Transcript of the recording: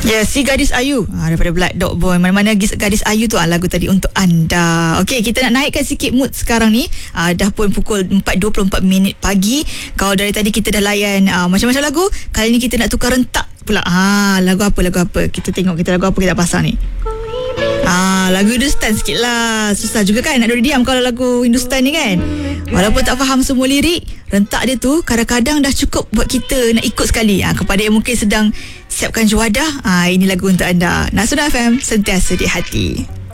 Ya, Si Gadis Ayu daripada Black Dog Boy. Mana-mana Gadis Ayu tu lagu tadi untuk anda. Okey, kita nak naikkan sikit mood sekarang ni. Dah pun pukul 4.24 pagi. Kalau dari tadi kita dah layan macam-macam lagu, kali ni kita nak tukar rentak pula. Lagu apa? Kita tengok lagu apa kita pasang ni. Lagu Hindustan sikit lah. Susah juga kan nak duduk diam kalau lagu Hindustan ni kan. Walaupun tak faham semua lirik, rentak dia tu kadang-kadang dah cukup buat kita nak ikut sekali. Kepada yang mungkin sedang siapkan juadah, ini lagu untuk anda. Nak Sunnah FM, sentiasa di hati.